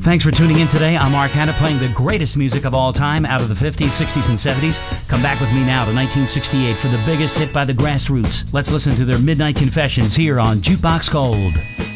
Thanks for tuning in today. I'm Mark Hanna, playing the greatest music of all time out of the 50s, 60s, and 70s. Come back with me now to 1968 for the biggest hit by the Grassroots. Let's listen to their Midnight Confessions here on Jukebox Gold.